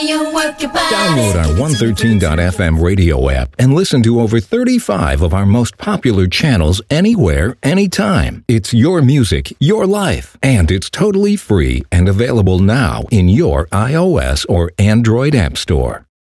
you work your body. Download our 113.fm radio app and listen to over 35 of our most popular channels anywhere, anytime. It's your music, your life, and it's totally free and available now in your iOS or Android app store.